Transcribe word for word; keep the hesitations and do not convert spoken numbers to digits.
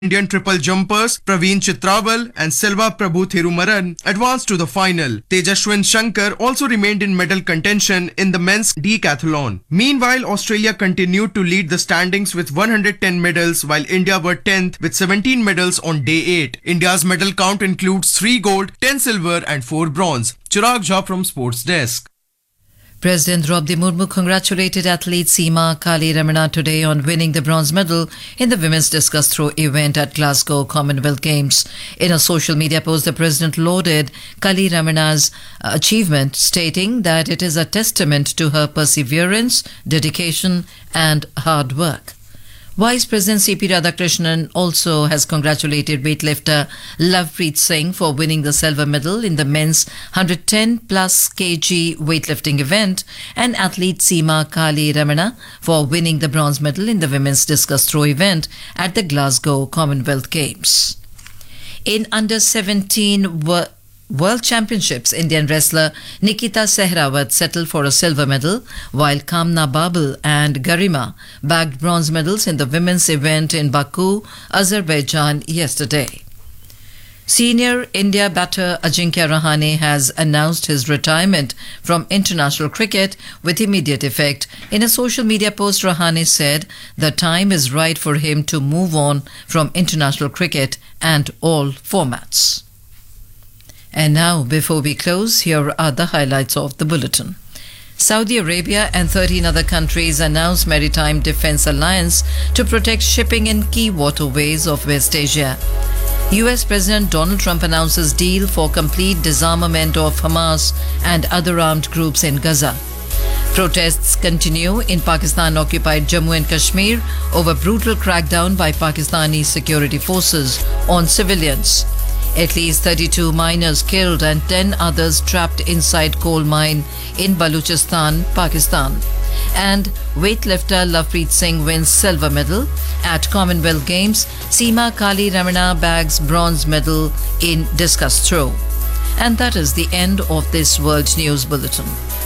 Indian triple jumpers Praveen Chitrawal and Selva Prabhu Thirumaran advanced to the final. Tejashwin Shankar also remained in medal contention in the men's decathlon. Meanwhile, Australia continued to lead the standings with one hundred ten medals, while India were tenth with seventeen medals on day eight. India's medal count includes three gold, ten silver and four bronze. Chirag Jha from Sports Desk. President Draupadi Murmu congratulated athlete Seema Kali Ramana today on winning the bronze medal in the women's discus throw event at Glasgow Commonwealth Games. In a social media post, the president lauded Kali Ramana's achievement, stating that it is a testament to her perseverance, dedication and hard work. Vice President C P Radhakrishnan also has congratulated weightlifter Lovepreet Singh for winning the silver medal in the men's one hundred ten plus kg weightlifting event and athlete Seema Kali Ramana for winning the bronze medal in the women's discus throw event at the Glasgow Commonwealth Games. In under seventeen World World Championships, Indian wrestler Nikita Sehrawat settled for a silver medal, while Kamna Babel and Garima bagged bronze medals in the women's event in Baku, Azerbaijan yesterday. Senior India batter Ajinkya Rahane has announced his retirement from international cricket with immediate effect. In a social media post, Rahane said the time is right for him to move on from international cricket and all formats. And now, before we close, here are the highlights of the bulletin. Saudi Arabia and thirteen other countries announced Maritime Defense Alliance to protect shipping in key waterways of West Asia. U S President Donald Trump announces deal for complete disarmament of Hamas and other armed groups in Gaza. Protests continue in Pakistan-occupied Jammu and Kashmir over brutal crackdown by Pakistani security forces on civilians. At least thirty-two miners killed and ten others trapped inside coal mine in Balochistan, Pakistan. And weightlifter Lovepreet Singh wins silver medal at Commonwealth Games. Seema Kali Ramana bags bronze medal in discus throw. And that is the end of this World News Bulletin.